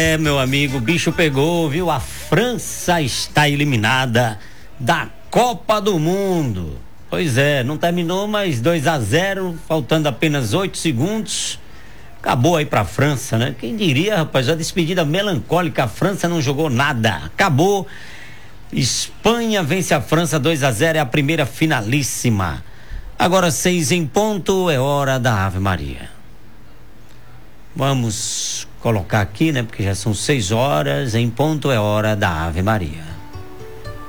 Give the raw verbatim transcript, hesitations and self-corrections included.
É, meu amigo, o bicho pegou, viu? A França está eliminada da Copa do Mundo. Pois é, não terminou, mas dois a zero, faltando apenas oito segundos. Acabou aí pra França, né? Quem diria, rapaz, a despedida melancólica, a França não jogou nada. Acabou. Espanha vence a França dois a zero, é a primeira finalíssima. Agora seis em ponto, é hora da Ave Maria. Vamos colocar aqui, né? Porque já são seis horas em ponto, é hora da Ave Maria.